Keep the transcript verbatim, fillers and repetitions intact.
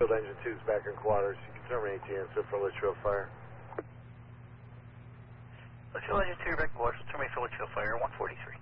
Litchfield engine two is back in quarters. You can terminate the answer for Litchfield fire. Litchfield engine two, back in quarters. Terminate for Litchfield fire, one forty-three.